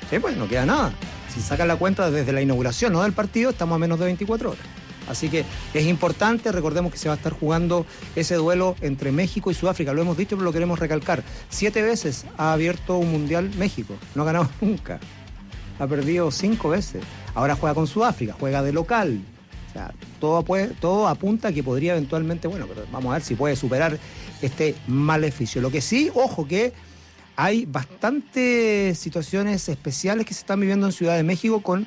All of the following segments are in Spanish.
Sí, pues no queda nada. Si sacan la cuenta desde la inauguración, no del partido, estamos a menos de 24 horas. Así que es importante, recordemos que se va a estar jugando ese duelo entre México y Sudáfrica. Lo hemos dicho, pero lo queremos recalcar. 7 veces ha abierto un mundial México, no ha ganado nunca. Ha perdido 5 veces. Ahora juega con Sudáfrica, juega de local. O sea, todo apunta a que podría eventualmente, bueno, pero vamos a ver si puede superar este maleficio. Lo que sí, ojo que hay bastantes situaciones especiales que se están viviendo en Ciudad de México con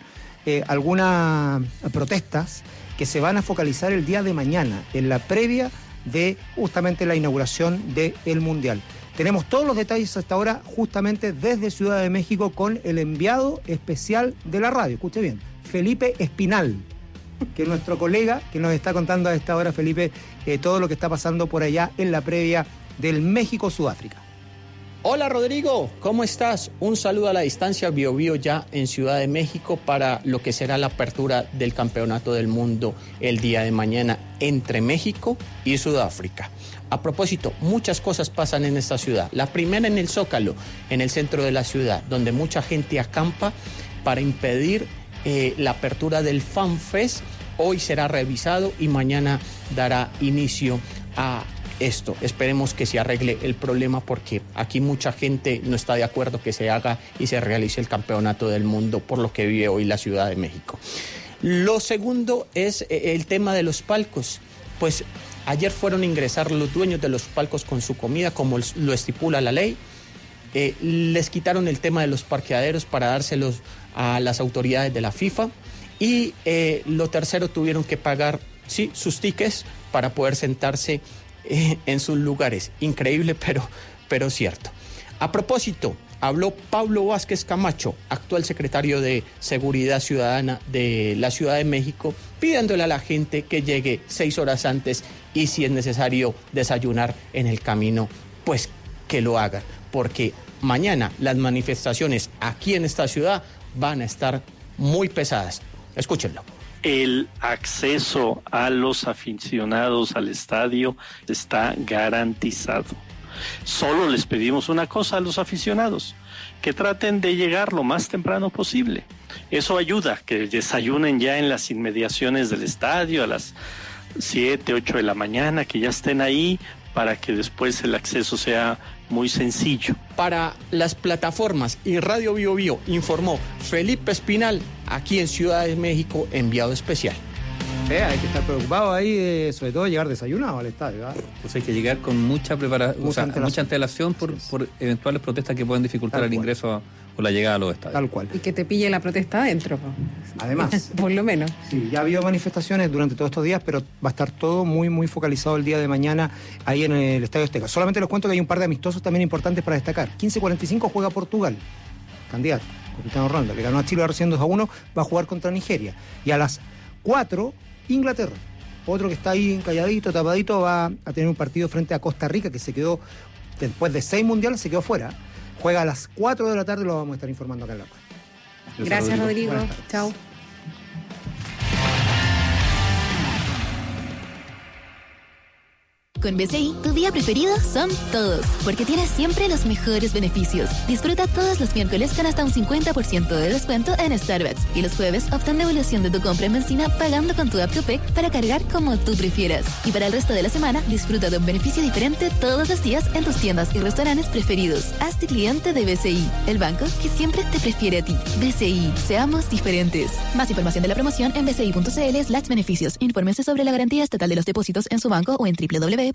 algunas protestas que se van a focalizar el día de mañana, en la previa de justamente la inauguración del Mundial. Tenemos todos los detalles hasta ahora justamente desde Ciudad de México con el enviado especial de la radio. Escuche bien, Felipe Espinal, que es nuestro colega que nos está contando a esta hora, Felipe, todo lo que está pasando por allá en la previa del México-Sudáfrica. Hola Rodrigo, ¿cómo estás? Un saludo a la distancia, BioBio ya en Ciudad de México para lo que será la apertura del Campeonato del Mundo el día de mañana entre México y Sudáfrica. A propósito, muchas cosas pasan en esta ciudad. La primera en el Zócalo, en el centro de la ciudad, donde mucha gente acampa para impedir la apertura del FanFest. Hoy será revisado y mañana dará inicio a esto. Esperemos que se arregle el problema porque aquí mucha gente no está de acuerdo que se haga y se realice el Campeonato del Mundo por lo que vive hoy la Ciudad de México. Lo segundo es el tema de los palcos. Pues ayer fueron a ingresar los dueños de los palcos con su comida como lo estipula la ley. Les quitaron el tema de los parqueaderos para dárselos a las autoridades de la FIFA. Y lo tercero, tuvieron que pagar sus tickets para poder sentarse en sus lugares. Increíble, pero cierto. A propósito, habló Pablo Vázquez Camacho, actual secretario de Seguridad Ciudadana de la Ciudad de México, pidiéndole a la gente que llegue 6 horas antes y si es necesario desayunar en el camino, pues que lo hagan, porque mañana las manifestaciones aquí en esta ciudad van a estar muy pesadas. Escúchenlo. El acceso a los aficionados al estadio está garantizado. Solo les pedimos una cosa a los aficionados, que traten de llegar lo más temprano posible. Eso ayuda, que desayunen ya en las inmediaciones del estadio a las 7, 8 de la mañana, que ya estén ahí para que después el acceso sea muy sencillo. Para las plataformas y Radio BioBio informó Felipe Espinal, aquí en Ciudad de México, enviado especial. Hay que estar preocupado ahí, sobre todo llegar desayunado al estadio. Pues hay que llegar con mucha preparación, mucha antelación por eventuales protestas que pueden dificultar el ingreso o la llegada a los estadios. Tal cual. Y que te pille la protesta adentro. Además. Por lo menos. Sí, ya ha habido manifestaciones durante todos estos días, pero va a estar todo muy, muy focalizado el día de mañana ahí en el Estadio Azteca. Solamente les cuento que hay un par de amistosos también importantes para destacar. 15:45 juega Portugal, candidato, Cristiano Ronaldo, le ganó a Chile recién 2-1, va a jugar contra Nigeria. Y a las 4, Inglaterra. Otro que está ahí calladito, tapadito, va a tener un partido frente a Costa Rica, que se quedó, después de 6 mundiales, se quedó fuera. Juega a las 4 de la tarde, lo vamos a estar informando acá en la radio. Gracias, Rodrigo. Chao. Con BCI, tu día preferido son todos, porque tienes siempre los mejores beneficios. Disfruta todos los miércoles con hasta un 50% de descuento en Starbucks. Y los jueves, obtén devolución de tu compra en benzina pagando con tu app Copec para cargar como tú prefieras. Y para el resto de la semana, disfruta de un beneficio diferente todos los días en tus tiendas y restaurantes preferidos. Hazte cliente de BCI, el banco que siempre te prefiere a ti. BCI, seamos diferentes. Más información de la promoción en bci.cl/beneficios. Infórmense sobre la garantía estatal de los depósitos en su banco o en www.cmfchile.cl.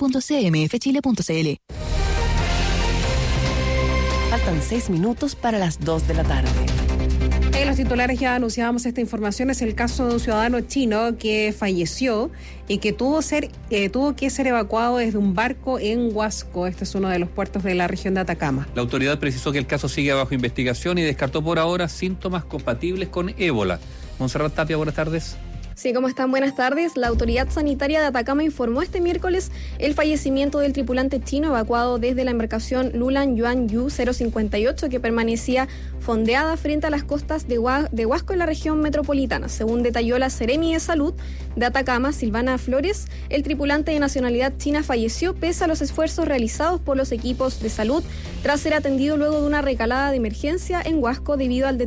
Faltan 6 minutos para las 2 de la tarde. En los titulares ya anunciábamos esta información. Es el caso de un ciudadano chino que falleció y que tuvo que ser evacuado desde un barco en Huasco. Este es uno de los puertos de la región de Atacama. La autoridad precisó que el caso sigue bajo investigación y descartó por ahora síntomas compatibles con ébola. Montserrat Tapia, buenas tardes. Sí, ¿cómo están? Buenas tardes. La autoridad sanitaria de Atacama informó este miércoles el fallecimiento del tripulante chino evacuado desde la embarcación Lulan Yuan Yu 058 que permanecía fondeada frente a las costas de Huasco en la región metropolitana. Según detalló la Seremi de Salud de Atacama, Silvana Flores, el tripulante de nacionalidad china falleció pese a los esfuerzos realizados por los equipos de salud tras ser atendido luego de una recalada de emergencia en Huasco debido al